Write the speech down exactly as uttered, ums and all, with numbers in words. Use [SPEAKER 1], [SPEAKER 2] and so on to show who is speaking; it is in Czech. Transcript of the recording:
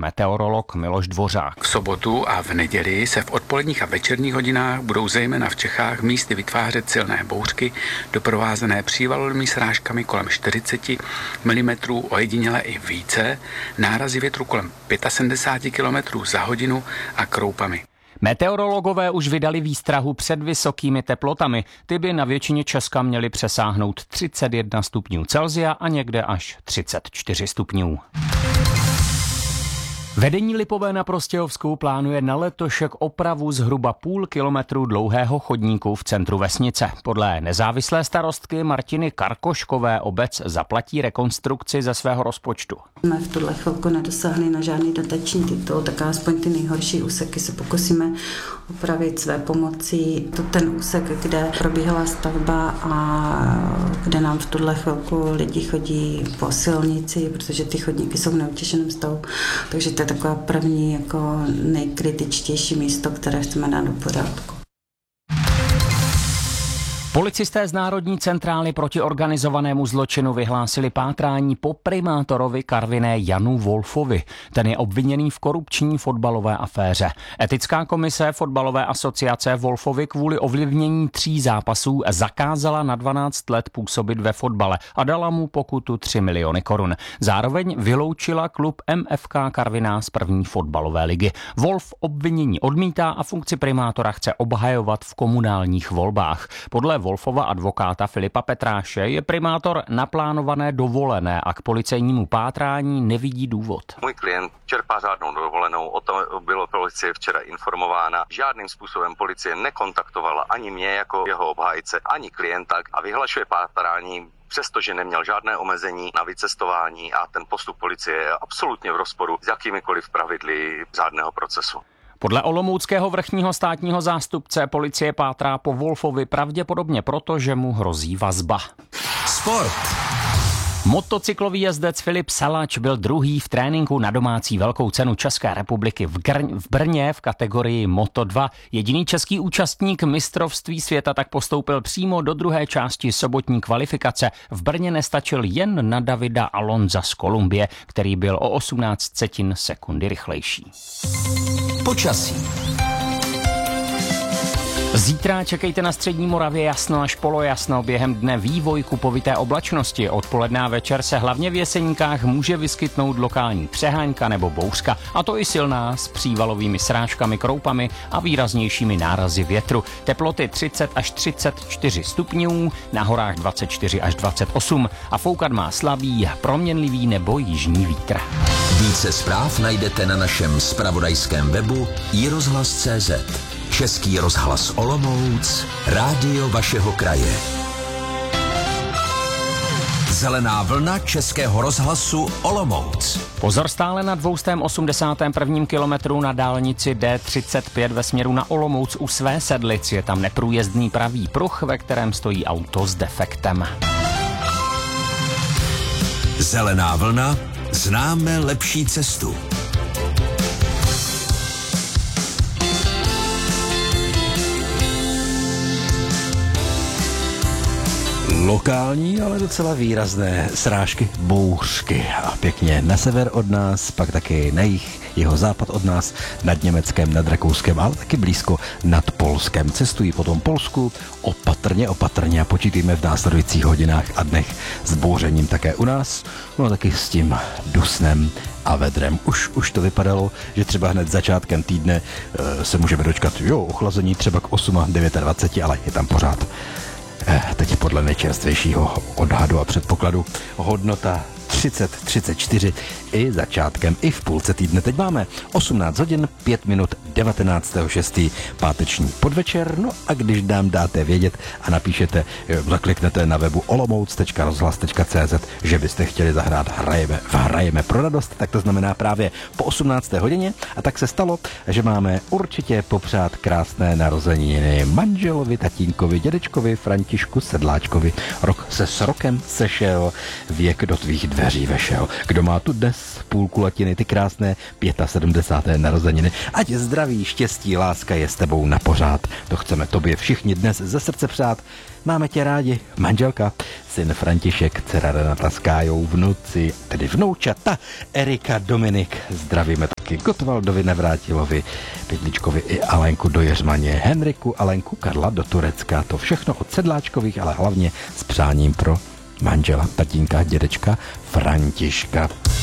[SPEAKER 1] meteorolog Miloš Dvořák.
[SPEAKER 2] V sobotu a v neděli se v odpoledních a večerních hodinách budou zejména v Čechách místy vytvářet silné bouřky, doprovázené přívalovými srážkami kolem čtyřicet milimetrů, ojediněle i více, nárazy větru kolem sedmdesát pět kilometrů za hodinu a kroupami.
[SPEAKER 1] Meteorologové už vydali výstrahu před vysokými teplotami. Ty by na většině Česka měly přesáhnout třicet jedna stupňů Celsia a někde až třicet čtyři stupňů. Vedení Lipové na Prostějovsku plánuje na letošek opravu zhruba půl kilometru dlouhého chodníku v centru vesnice. Podle nezávislé starostky Martiny Karkoškové obec zaplatí rekonstrukci ze svého rozpočtu.
[SPEAKER 3] Jsme v tuhle chvilku nedosáhli na žádný dotační titul, tak aspoň ty nejhorší úseky se pokusíme opravit své pomocí. To ten úsek, kde probíhala stavba a kde nám v tuhle chvilku lidi chodí po silnici, protože ty chodníky jsou v neutěšeném stavu. Takže to je taková první jako nejkritičtější místo, které chceme dát do pořádku.
[SPEAKER 1] Policisté z Národní centrály proti organizovanému zločinu vyhlásili pátrání po primátorovi Karviné Janu Wolfovi. Ten je obviněný v korupční fotbalové aféře. Etická komise fotbalové asociace Wolfovi kvůli ovlivnění tří zápasů zakázala na dvanáct let působit ve fotbale a dala mu pokutu tři miliony korun. Zároveň vyloučila klub M F K Karviná z první fotbalové ligy. Wolf obvinění odmítá a funkci primátora chce obhajovat v komunálních volbách. Podle Wolfova advokáta Filipa Petráše je primátor naplánované dovolené a k policejnímu pátrání nevidí důvod.
[SPEAKER 4] Můj klient čerpá řádnou dovolenou, o tom bylo policie včera informována. Žádným způsobem policie nekontaktovala ani mě jako jeho obhájce, ani klienta a vyhlašuje pátrání, přestože neměl žádné omezení na vycestování a ten postup policie je absolutně v rozporu s jakýmikoliv pravidly řádného procesu.
[SPEAKER 1] Podle olomouckého vrchního státního zástupce policie pátrá po Wolfovi pravděpodobně proto, že mu hrozí vazba.
[SPEAKER 5] Sport.
[SPEAKER 1] Motocyklový jezdec Filip Salač byl druhý v tréninku na domácí velkou cenu České republiky v, Gr- v Brně v kategorii Moto dva. Jediný český účastník mistrovství světa tak postoupil přímo do druhé části sobotní kvalifikace. V Brně nestačil jen na Davida Alonza z Kolumbie, který byl o osmnáct setin sekundy rychlejší.
[SPEAKER 5] Počasí.
[SPEAKER 1] Zítra čekejte na střední Moravě jasno až polojasno, během dne vývoj kupovité oblačnosti. Odpoledne a večer se hlavně v Jeseníkách může vyskytnout lokální přehánka nebo bouřka, a to i silná s přívalovými srážkami, kroupami a výraznějšími nárazy větru. Teploty třicet až třicet čtyři stupňů, na horách dvacet čtyři až dvacet osm a foukat má slabý, proměnlivý nebo jižní vítr.
[SPEAKER 5] Více zpráv najdete na našem zpravodajském webu i rozhlas tečka cé zet. Český rozhlas Olomouc, rádio vašeho kraje. Zelená vlna Českého rozhlasu Olomouc.
[SPEAKER 1] Pozor stále na dvě osmdesátém prvním kilometru na dálnici D třicet pět ve směru na Olomouc u Své Sedlic. Je tam neprůjezdný pravý pruh, ve kterém stojí auto s defektem.
[SPEAKER 5] Zelená vlna, známe lepší cestu.
[SPEAKER 6] Lokální, ale docela výrazné srážky, bouřky a pěkně na sever od nás, pak taky na jih, jeho západ od nás, nad Německem, nad Rakouskem, ale taky blízko nad Polskem. Cestují po tom Polsku opatrně, opatrně a počítejme v následujících hodinách a dnech s bouřením také u nás, no taky s tím dusnem a vedrem. Už, už to vypadalo, že třeba hned začátkem týdne e, se můžeme dočkat, jo, ochlazení třeba k osm dvacet devět, ale je tam pořád teď podle nejčerstvějšího odhadu a předpokladu hodnota třicet třicet čtyři i začátkem, i v půlce týdne. Teď máme osmnáct hodin, pět minut, devatenáctého šestého páteční podvečer. No a když nám dáte vědět a napíšete, zakliknete na webu olomouc tečka rozhlas tečka cé zet, že byste chtěli zahrát Hrajeme, hrajeme pro radost, tak to znamená právě po osmnácté hodině. A tak se stalo, že máme určitě popřát krásné narozeniny manželovi, tatínkovi, dědečkovi, Františku Sedláčkovi. Rok se s rokem sešel, věk do tvých dveří vešel. Kdo má tu dnes půlku latiny, ty krásné sedmdesáté páté narozeniny, ať zdraví, štěstí, láska je s tebou na pořád. To chceme tobě všichni dnes ze srdce přát. Máme tě rádi, manželka, syn František, dcera Renata s Kájou, vnuci, tedy vnoučata, Erika, Dominik. Zdravíme. Marky, Gottwaldovi Nevrátilovi, Pětličkovi i Alenku do Jeřmaně, Henriku, Alenku, Karla do Turecka. To všechno od Sedláčkových, ale hlavně s přáním pro manžela, tatínka, dědečka Františka.